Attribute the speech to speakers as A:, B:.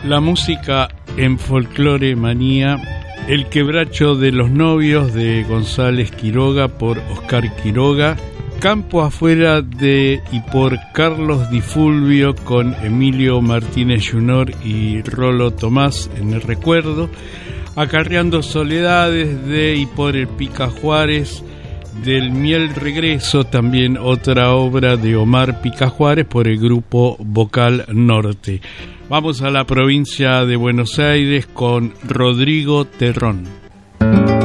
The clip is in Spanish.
A: La música en Folclore Manía, El quebracho de los novios de González Quiroga por Oscar Quiroga, Campo afuera de y por Carlos Di Fulvio con Emilio Martínez Jr. y Rolo Tomás en el recuerdo, Acarreando soledades de y por el Pica Juárez, del Miel Regreso, también otra obra de Omar Pica Juárez por el grupo Vocal Norte. Vamos a la provincia de Buenos Aires con Rodrigo Terrón.